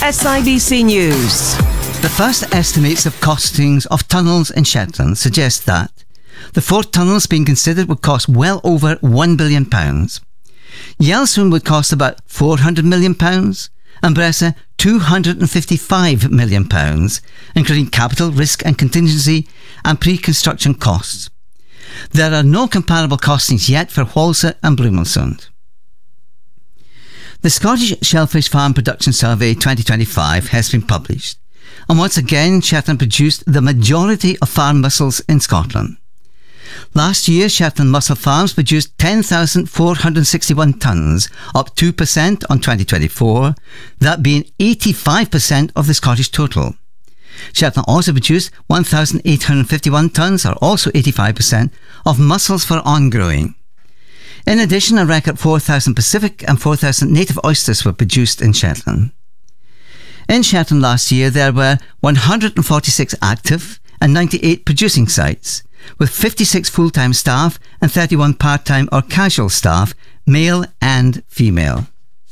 SIBC News. The first estimates of costings of tunnels in Shetland suggest that the 4 tunnels being considered would cost well over £1 billion. Yellowstone would cost about £400 million and Bressa £255 million, including capital, risk and contingency and pre-construction costs. There are no comparable costings yet for Whalsa and Bloomelsound. The Scottish Shellfish Farm Production Survey 2025 has been published, and once again Shetland produced the majority of farm mussels in Scotland. Last year, Shetland mussel farms produced 10,461 tonnes, up 2% on 2024, that being 85% of the Scottish total. Shetland also produced 1,851 tonnes, or also 85%, of mussels for on-growing. In addition, a record 4,000 Pacific and 4,000 native oysters were produced in Shetland. In Shetland last year, there were 146 active and 98 producing sites, with 56 full-time staff and 31 part-time or casual staff, male and female.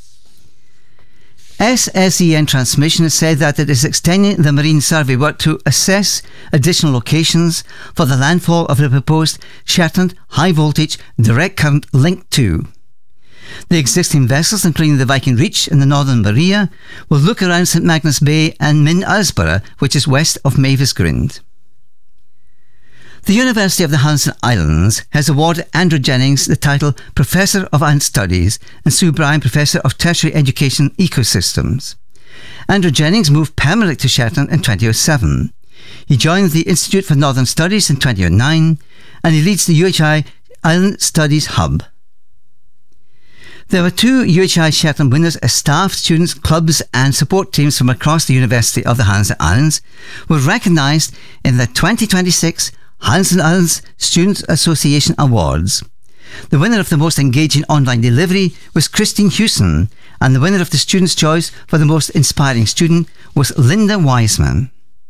SSEN Transmission has said that it is extending the marine survey work to assess additional locations for the landfall of the proposed Shetland High Voltage Direct Current Link 2. The existing vessels, including the Viking Reach and the Northern Maria, will look around St Magnus Bay and Min Ursborough, which is west of Mavis Grind. The University of the Hunson Islands has awarded Andrew Jennings the title Professor of Ant Studies and Sue Bryan Professor of Tertiary Education Ecosystems. Andrew Jennings moved permanently to Shetland in 2007. He joined the Institute for Northern Studies in 2009 and he leads the UHI Island Studies Hub. There were 2 UHI Shetland winners as staff, students, clubs and support teams from across the University of the Hunson Islands were recognised in the 2026 Hunson Islands Students Association Awards. The winner of the most engaging online delivery was Christine Hewson, and the winner of the Student's Choice for the most inspiring student was Linda Wiseman.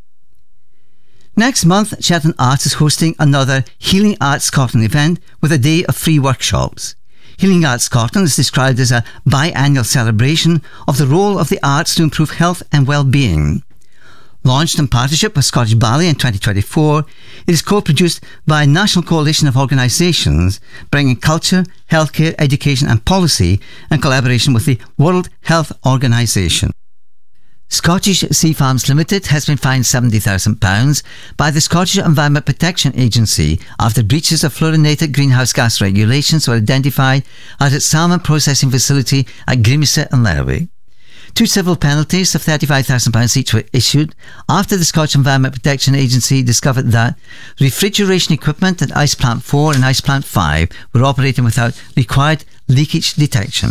Next month, Shetland Arts is hosting another Healing Arts Scotland event with a day of free workshops. Healing Arts Scotland is described as a biannual celebration of the role of the arts to improve health and well-being. Launched in partnership with Scottish Ballet in 2024, it is co-produced by a national coalition of organisations bringing culture, healthcare, education and policy in collaboration with the World Health Organisation. Scottish Sea Farms Limited has been fined £70,000 by the Scottish Environment Protection Agency after breaches of fluorinated greenhouse gas regulations were identified at its salmon processing facility at Grimsey and Lerwick. 2 civil penalties of £35,000 each were issued after the Scottish Environment Protection Agency discovered that refrigeration equipment at Ice Plant 4 and Ice Plant 5 were operating without required leakage detection.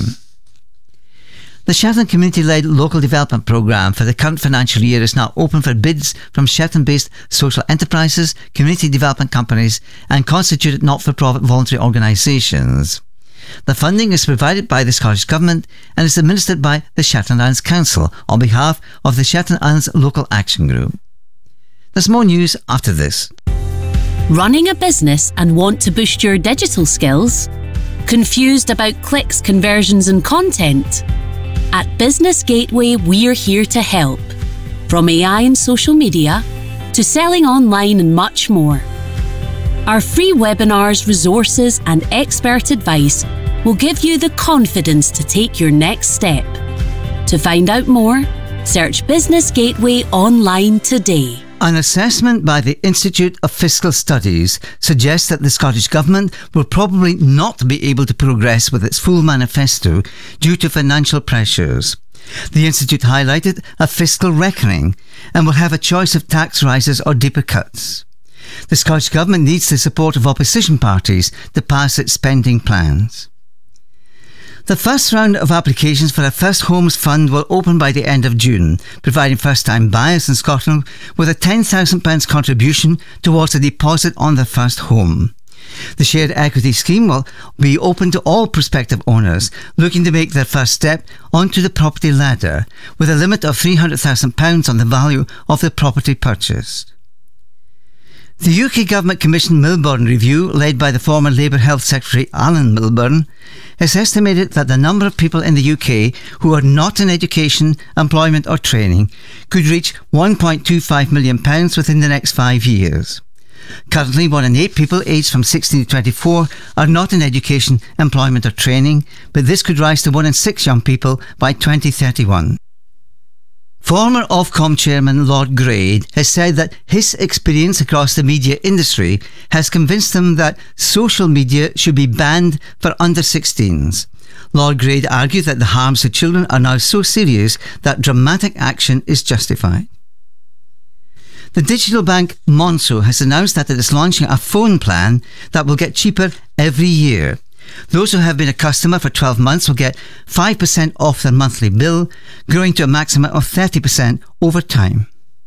The Shetland Community-led Local Development Programme for the current financial year is now open for bids from Shetland-based social enterprises, community development companies and constituted not-for-profit voluntary organisations. The funding is provided by the Scottish Government and is administered by the Shetland Islands Council on behalf of the Shetland Islands Local Action Group. There's more news after this. Running a business and want to boost your digital skills? Confused about clicks, conversions and content? At Business Gateway, we're here to help. From AI and social media to selling online and much more. Our free webinars, resources and expert advice will give you the confidence to take your next step. To find out more, search Business Gateway online today. An assessment by the Institute of Fiscal Studies suggests that the Scottish Government will probably not be able to progress with its full manifesto due to financial pressures. The Institute highlighted a fiscal reckoning and will have a choice of tax rises or deeper cuts. The Scottish Government needs the support of opposition parties to pass its spending plans. The first round of applications for a First Homes Fund will open by the end of June, providing first-time buyers in Scotland with a £10,000 contribution towards a deposit on their first home. The shared equity scheme will be open to all prospective owners looking to make their first step onto the property ladder, with a limit of £300,000 on the value of the property purchased. The UK Government commissioned Milburn Review, led by the former Labour Health Secretary Alan Milburn, has estimated that the number of people in the UK who are not in education, employment or training could reach £1.25 million within the next 5 years. Currently, 1 in 8 people aged from 16 to 24 are not in education, employment or training, but this could rise to 1 in 6 young people by 2031. Former Ofcom Chairman Lord Grade has said that his experience across the media industry has convinced him that social media should be banned for under 16s. Lord Grade argued that the harms to children are now so serious that dramatic action is justified. The digital bank Monzo has announced that it is launching a phone plan that will get cheaper every year. Those who have been a customer for 12 months will get 5% off their monthly bill, growing to a maximum of 30% over time.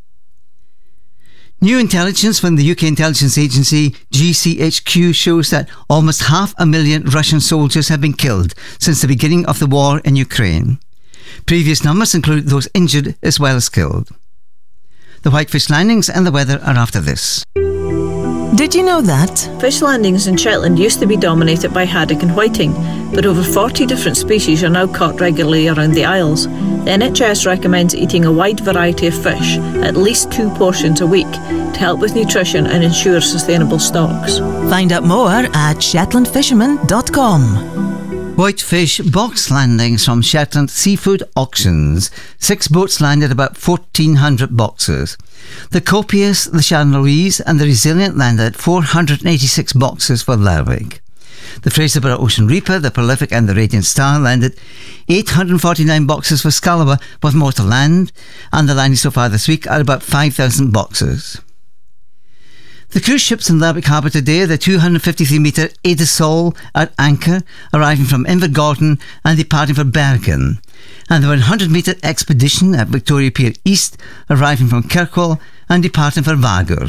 New intelligence from the UK intelligence agency GCHQ shows that almost 500,000 Russian soldiers have been killed since the beginning of the war in Ukraine. Previous numbers include those injured as well as killed. The Whitefish landings and the weather are after this. Did you know that? Fish landings in Shetland used to be dominated by haddock and whiting, but over 40 different species are now caught regularly around the Isles. The NHS recommends eating a wide variety of fish, at least 2 portions a week, to help with nutrition and ensure sustainable stocks. Find out more at shetlandfisherman.com. Whitefish box landings from Shetland Seafood Auctions. 6 boats landed about 1,400 boxes. The Copious, the Sharon Louise and the Resilient landed 486 boxes for Lerwick. The Fraserburgh Ocean Reaper, the Prolific and the Radiant Star landed 849 boxes for Scalaba, with more to land, and the landings so far this week are about 5,000 boxes. The cruise ships in Lerwick Harbour today are the 253-metre Edisol at anchor, arriving from Invergordon and departing for Bergen, and the 100-metre Expedition at Victoria Pier East, arriving from Kirkwall and departing for Vagur.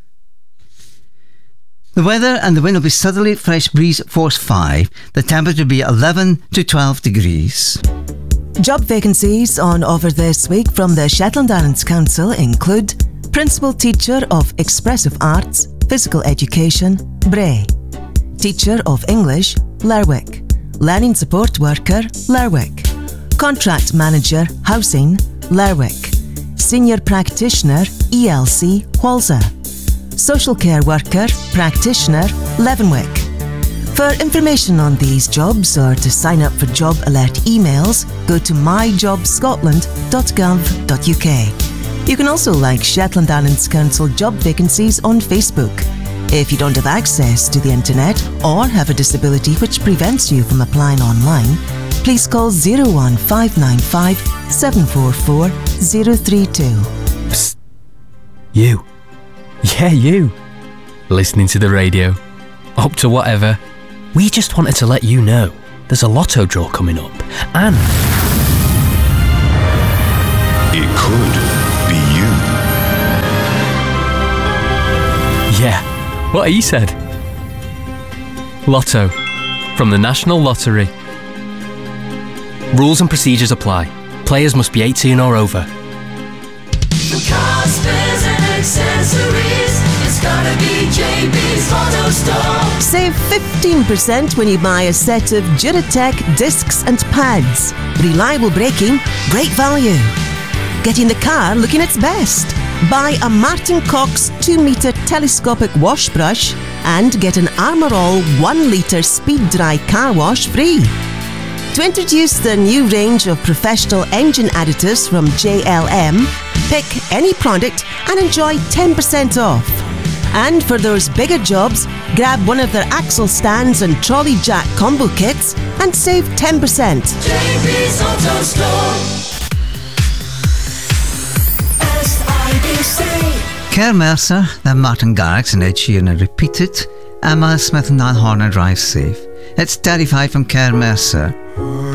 The weather and the wind will be southerly, fresh breeze force 5. The temperature will be 11 to 12 degrees. Job vacancies on offer this week from the Shetland Islands Council include Principal Teacher of Expressive Arts, Physical Education, Bray. Teacher of English, Lerwick. Learning Support Worker, Lerwick. Contract Manager, Housing, Lerwick. Senior Practitioner, ELC, Walser. Social Care Worker, Practitioner, Leavenwick. For information on these jobs or to sign up for job alert emails, go to myjobscotland.gov.uk. You can also like Shetland Islands Council job vacancies on Facebook. If you don't have access to the internet or have a disability which prevents you from applying online, please call 01595 744 032. Psst. You. Yeah, you. Listening to the radio. Up to whatever. We just wanted to let you know there's a lotto draw coming up, and it could be you. Yeah, what he said. Lotto, from the National Lottery. Rules and procedures apply. Players must be 18 or over. For cars, spares and accessories, it's gotta be JB's Auto Store. Save 15% when you buy a set of Duratec discs and pads. Reliable braking, great value. Getting the car looking its best. Buy a Martin Cox 2-metre telescopic wash brush and get an Armour All 1-litre speed dry car wash free. To introduce the new range of professional engine additives from JLM, pick any product and enjoy 10% off. And for those bigger jobs, grab one of their axle stands and trolley jack combo kits and save 10%. JB's Auto Store. Kerr Mercer, then Martin Garrix and Ed Sheeran are repeated. Emma Smith and Niall Horner drive safe. It's Terrified from Kerr Mercer.